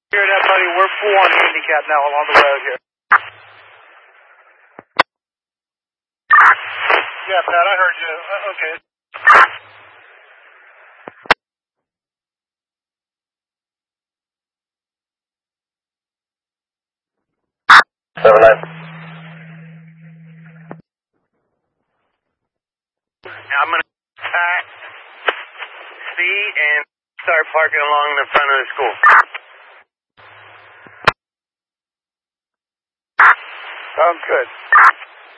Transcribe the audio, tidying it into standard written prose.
Hear that, buddy? We're full on handicap now along the road here. Yeah, Pat, I heard you. Okay. 7-9. I'm going to pack C and start parking along the front of the school. Sounds good.